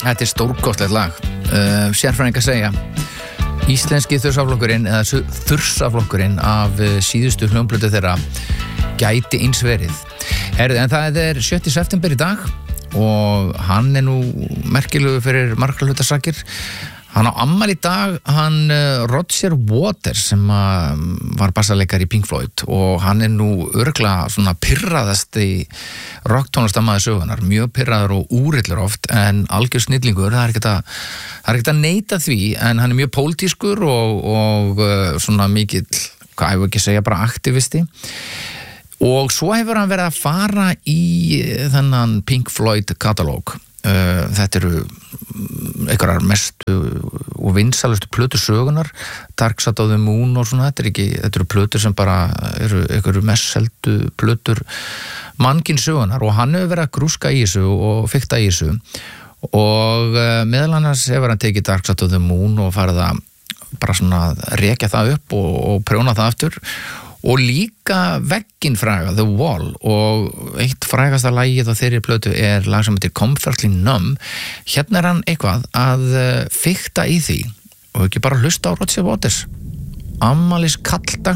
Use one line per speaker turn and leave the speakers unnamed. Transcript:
Þetta stórkostlegt lag. Sérfræðingar segja íslenski þursaflokkurinn eða þursaflokkurinn af síðustu hljómplötu þeirra gæti eins verið. En það 7. september í dag og hann nú merkilegur fyrir margra hluta sakir. Hann á afmæli í dag, hann Roger Waters sem var bassaleikari í Pink Floyd og hann nú örugglega svona pirraðasti rocktónlistarmaður sögunar, mjög pirraður og úrillur oft en algjör snillingur, það er ekkert að neita því en hann mjög pólitískur og svona mikill, hvað hefur ekki segja, bara aktivisti og svo hefur hann verið að fara í þennan Pink Floyd katalóg. Þetta eru einhverjar mestu og vinsalustu plötur sögunar, Dark Side of the Moon og svona, þetta eru plötur sem bara eru einhverju mest seldu plötur mannkinn sögunar og hann hefur verið að grúska í þessu og fikta í þessu og meðal annars hefur hann tekið Dark Side of the Moon og farið að bara svona rekja það upp og prjóna það aftur og líka vegginn fræga, The Wall og eitt frægasta lagið á þeirri plötu lag sem heitir Comfortably Numb. Hérna hann eitthvað að fikta í því og ekki bara hlusta á Roger Waters. Afmælis kalldag